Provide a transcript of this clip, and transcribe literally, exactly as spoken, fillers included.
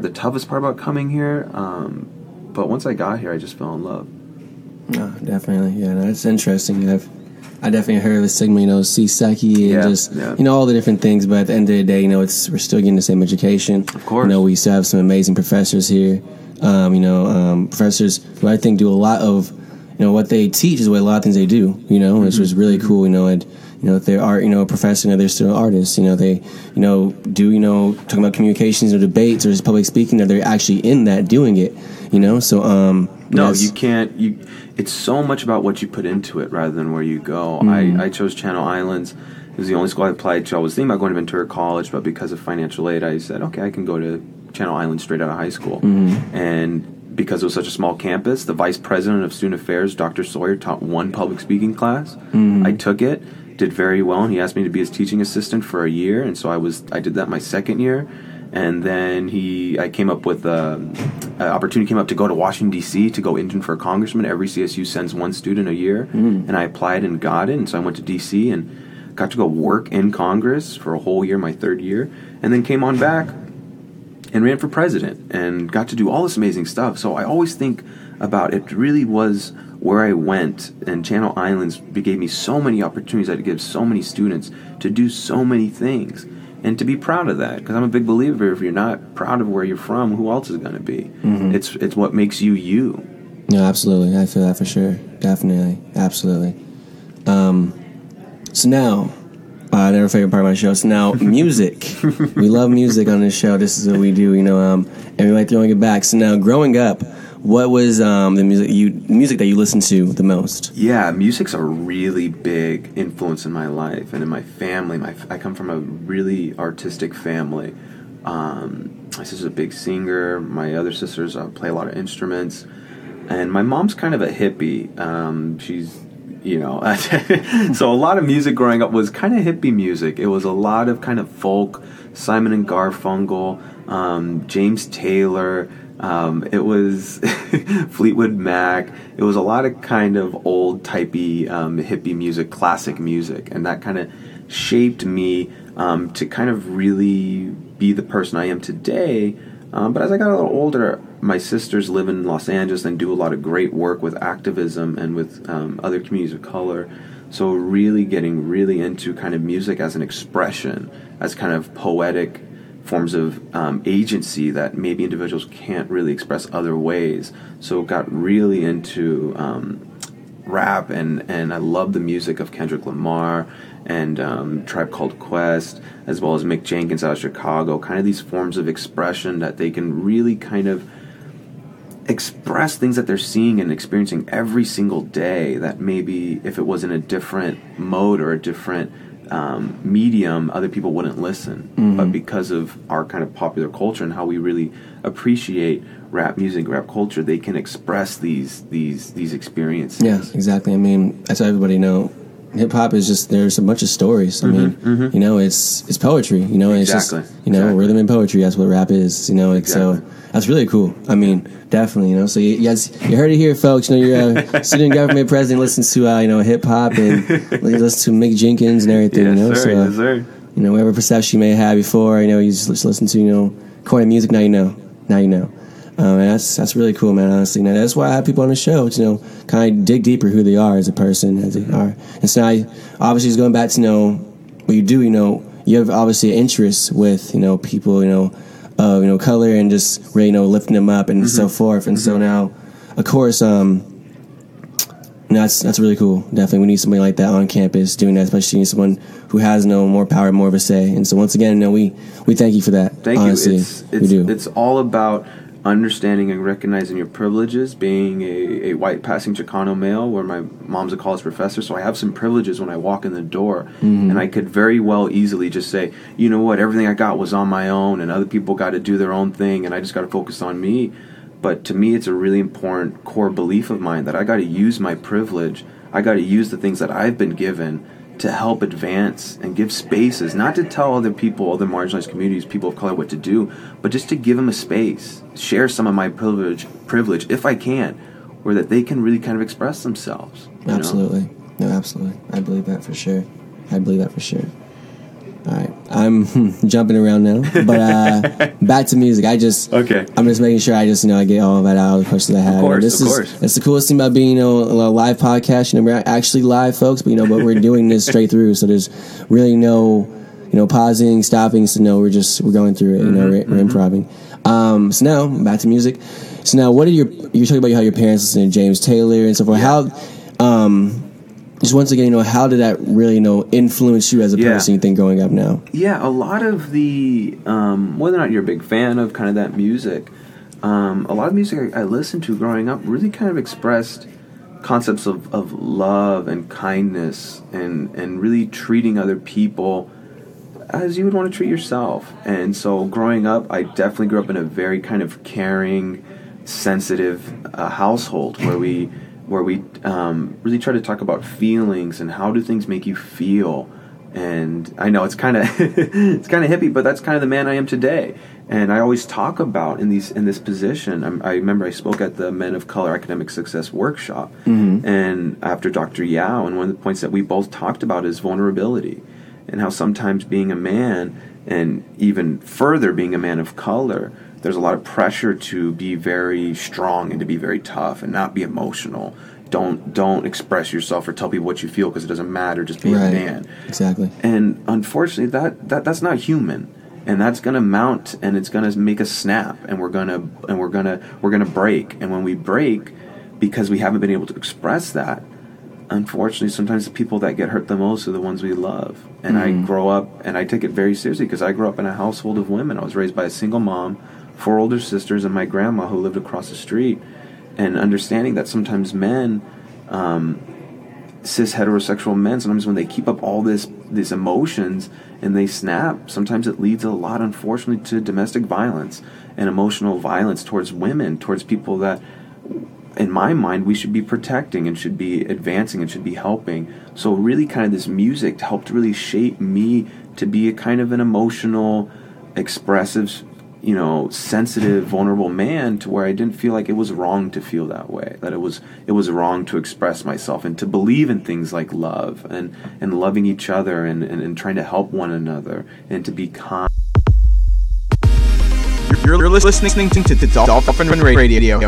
the toughest part about coming here. Um, but once I got here, I just fell in love. No, definitely. Yeah, no, it's interesting. I've, I definitely heard of the stigma, you know, Siseki and Yeah, just, yeah. you know, all the different things. But at the end of the day, you know, it's we're still getting the same education. Of course. You know, we still have some amazing professors here. Um, you know, um, professors who I think do a lot of, you know, what they teach is what a lot of things they do, you know, which Mm-hmm. was really cool, you know, and, you know, if they are, you know, a professor, you know, they're still artists, you know, they, you know, do, you know, talking about communications or debates or just public speaking, that they're actually in that doing it, you know, so, um. No, yes. you can't, you, it's so much about what you put into it rather than where you go. Mm-hmm. I, I chose Channel Islands. It was the only school I applied to. I was thinking about going to Ventura College, but because of financial aid, I said, okay, I can go to Channel Islands straight out of high school. Mm-hmm. And because it was such a small campus, the vice president of student affairs, Doctor Sawyer, taught one public speaking class. Mm-hmm. I took it, did very well, and he asked me to be his teaching assistant for a year, and so I was I did that my second year. And then he, I came up with a, an opportunity came up to go to Washington, D C to go intern for a congressman. Every C S U sends one student a year, mm. and I applied and got it. And so I went to D C and got to go work in Congress for a whole year, my third year, and then came on back and ran for president and got to do all this amazing stuff. So I always think about it really was where I went, and Channel Islands gave me so many opportunities I had to give so many students to do so many things. And to be proud of that, because I'm a big believer, if you're not proud of where you're from, who else is going to be? Mm-hmm. It's it's what makes you you. No, absolutely. I feel that for sure. Definitely. Absolutely. Um, so now, uh, another favorite part of my show. So now, music. We love music on this show. This is what we do, you know, um, and we like throwing it back. So now, growing up, what was um, the music you music that you listened to the most? Yeah, music's a really big influence in my life and in my family. My I come from a really artistic family. Um, my sister's a big singer. My other sisters uh, play a lot of instruments. And my mom's kind of a hippie. Um, she's, you know, so a lot of music growing up was kind of hippie music. It was a lot of kind of folk, Simon and Garfunkel, um, James Taylor. Um, it was Fleetwood Mac. It was a lot of kind of old typey um, hippie music, classic music, and that kind of shaped me um, to kind of really be the person I am today. Um, but as I got a little older, my sisters live in Los Angeles and do a lot of great work with activism and with um, other communities of color. So really getting really into kind of music as an expression, as kind of poetic forms of um, agency that maybe individuals can't really express other ways. So got really into um, rap, and, and I love the music of Kendrick Lamar and um, Tribe Called Quest, as well as Mick Jenkins out of Chicago, kind of these forms of expression that they can really kind of express things that they're seeing and experiencing every single day that maybe if it was in a different mode or a different Um, medium, other people wouldn't listen. Mm-hmm. But because of our kind of popular culture and how we really appreciate rap music, rap culture, they can express these these these experiences. Yeah, exactly. I mean, that's how everybody know. Hip hop is just there's a bunch of stories. I mm-hmm, mean, mm-hmm. you know, it's it's poetry. You know, exactly. it's just you know exactly. rhythm and poetry. That's what rap is. You know, it's exactly. so that's really cool. I mean, definitely. You know, so you, you guys, you heard it here, folks. You know, your uh, student government president listens to uh, you know hip hop and listens to Mick Jenkins and everything. Yes, you know, sir, so uh, yes, sir. you know, whatever perception you may have had before, you know, you just listen to you know recorded music. Now you know. Now you know. Um, and that's that's really cool, man. Honestly, now that's why I have people on the show to you know kind of dig deeper who they are as a person, as they are. And so I obviously just going back to you know what you do. You know, you have obviously an interest with you know people you know uh, you know color and just really you know lifting them up and mm-hmm. so forth. And mm-hmm. so now, of course, um, you know, that's that's really cool. Definitely, we need somebody like that on campus doing that, especially someone who has no more power, more of a say. And so once again, you know, we we thank you for that. Thank honestly, you. It's, it's, we do. It's all about understanding and recognizing your privileges, being a, a white passing Chicano male where my mom's a college professor, so I have some privileges when I walk in the door. Mm-hmm. And I could very well easily just say, you know what, everything I got was on my own and other people got to do their own thing and I just got to focus on me. But to me, it's a really important core belief of mine that I got to use my privilege, I got to use the things that I've been given to help advance and give spaces, not to tell other people, other marginalized communities, people of color what to do, but just to give them a space, share some of my privilege, privilege if I can, where that they can really kind of express themselves. Absolutely. Know? No, absolutely. I believe that for sure. I believe that for sure. All right. I'm hmm, jumping around now, but uh, back to music. I just, okay. I'm just making sure I just, you know, I get all of that out of the questions I have. Of course, this of is, course. That's the coolest thing about being, you know, a live podcast. You know, we're not actually live, folks, but you know, but we're doing this straight through, so there's really no, you know, pausing, stopping. So no, we're just we're going through it. You know, mm-hmm, we're, we're mm-hmm. improving. Um, so now back to music. So now, what are your? You're talking about how your parents listen to James Taylor and so forth. Yeah. How? Um, Just once again, you know, how did that really, you know, influence you as a yeah. person, you think, growing up now? Yeah, a lot of the, um, whether or not you're a big fan of kind of that music, um, a lot of music I, I listened to growing up really kind of expressed concepts of, of love and kindness and, and really treating other people as you would want to treat yourself. And so growing up, I definitely grew up in a very kind of caring, sensitive uh, household where we... where we um, really try to talk about feelings and how do things make you feel. And I know it's kind of it's kind of hippie, but that's kind of the man I am today. And I always talk about in these in this position. I'm, I remember I spoke at the Men of Color Academic Success Workshop, mm-hmm. and after Doctor Yao, and one of the points that we both talked about is vulnerability, and how sometimes being a man, and even further being a man of color, there's a lot of pressure to be very strong and to be very tough and not be emotional. Don't don't express yourself or tell people what you feel because it doesn't matter. Just be right. a man. Exactly. And unfortunately, that, that that's not human, and that's gonna mount and it's gonna make us snap, and we're gonna and we're gonna we're gonna break. And when we break, because we haven't been able to express that, unfortunately, sometimes the people that get hurt the most are the ones we love. And mm-hmm. I grow up, and I take it very seriously because I grew up in a household of women. I was raised by a single mom, four older sisters, and my grandma who lived across the street. And understanding that sometimes men, um, cis heterosexual men, sometimes when they keep up all this these emotions and they snap, sometimes it leads a lot, unfortunately, to domestic violence and emotional violence towards women, towards people that, in my mind, we should be protecting and should be advancing and should be helping. So really kind of this music helped really shape me to be a kind of an emotional, expressive, you know, sensitive, vulnerable man, to where I didn't feel like it was wrong to feel that way, that it was it was wrong to express myself and to believe in things like love and, and loving each other and, and, and trying to help one another and to be kind. You're listening to, to Dolphin Radio.